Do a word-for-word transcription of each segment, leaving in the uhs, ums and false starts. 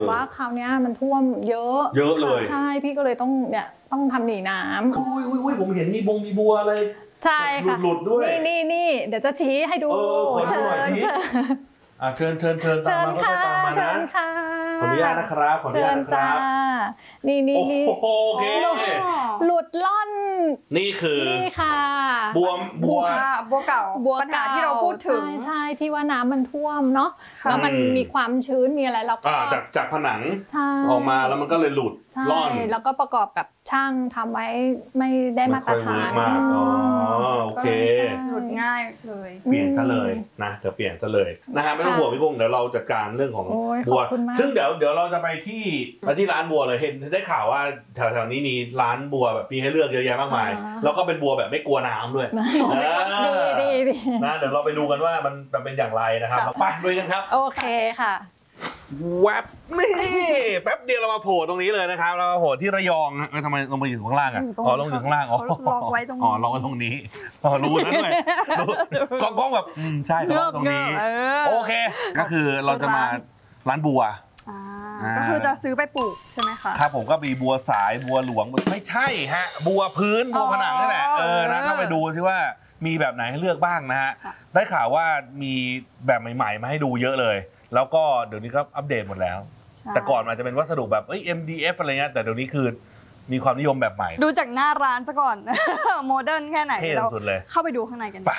ว่าคราวนี้มันท่วมเยอะเยอะเลยใช่พี่ก็เลยต้องเนี่ยต้องทำหนีน้ำอุ้ยอุ้ยผมเห็นมีบงมีบัวอะไรใช่ค่ะหลุดด้วยนี่นี่นี่เดี๋ยวจะชี้ให้ดูเชิญเชิญอ่าเชิญเชิญเชิญตามมาค่อยๆตามมานะขออนุญาตนะครับขออนุญาตนะครับนี่นี่นี่โอเคหลุดล่อนนี่คือนี่ค่ะบัวบัวบัวเก่าบัวปัญหาที่เราพูดถึงใช่ใช่ที่ว่าน้ำมันท่วมเนาะแล้วมันมีความชื้นมีอะไรแล้วก็จากจากผนังออกมาแล้วมันก็เลยหลุดล่อนแล้วก็ประกอบกับช่างทำไว้ไม่ได้มาตรฐานมากอ๋อโอเคหลุดง่ายเลยเปลี่ยนซะเลยนะเดี๋ยวเปลี่ยนซะเลยนะฮะไม่ต้องห่วงพี่กุ้งเดี๋ยวเราจัดการเรื่องของบัวซึ่งเดี๋ยวเดี๋ยวเราจะไปที่ไปที่ร้านบัวเลยเห็นได้ข่าวว่าแถวๆนี้มีร้านบัวแบบมีให้เลือกเยอะแยะมากมายแล้วก็เป็นบัวแบบไม่กลัวน้ำด้วยดีดีดีนะเดี๋ยวเราไปดูกันว่ามันเป็นอย่างไรนะครับไปดูกันครับโอเคค่ะแวบนี่แป๊บเดียวเรามาโผล่ตรงนี้เลยนะครับเรามาโผล่ที่ระยองเออทำไมลงมาอยู่ข้างล่างอ่ะอ๋อลงอยู่ข้างล่างอ๋อล็อกไว้ตรงนี้อ๋อล็อกไว้ตรงนี้อ๋อรู้นะด้วยกล้องแบบใช่ล็อกตรงนี้โอเคก็คือเราจะมาร้านบัวก็คือจะซื้อไปปลูกใช่ไหมคะครับผมก็มีบัวสายบัวหลวงไม่ใช่ฮะบัวพื้นบัวผนังนี่แหละเออนะเข้าไปดูซิว่ามีแบบไหนให้เลือกบ้างนะฮะได้ข่าวว่ามีแบบใหม่ๆมาให้ดูเยอะเลยแล้วก็เดี๋ยวนี้ก็อัปเดตหมดแล้วแต่ก่อนมันจะเป็นวัสดุแบบเอ้ย เอ็ม ดี เอฟ อะไรเงี้ยแต่เดี๋ยวนี้คือมีความนิยมแบบใหม่ดูจากหน้าร้านซะก่อนโมเดิร์นแค่ไหนเราเข้าไปดูข้างในกัน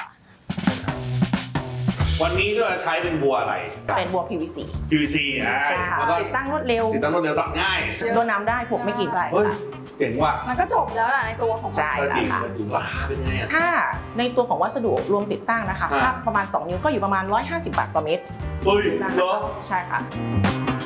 วันนี้ก็ใช้เป็นบัวอะไรเป็นบัว พี วี ซีพี วี ซี อ่าแล้วก็ติดตั้งรวดเร็วติดตั้งรวดเร็วตัดง่ายโดนน้ำได้ผกไม่กินได้เจ๋งว่ะมันก็จบแล้วแหละในตัวของใช่แล้วค่ะราคาเป็นไงถ้าในตัวของวัสดุรวมติดตั้งนะคะถ้าประมาณสองนิ้วก็อยู่ประมาณหนึ่งร้อยห้าสิบบาทต่อเมตรเฮ้ยเหรอใช่ค่ะ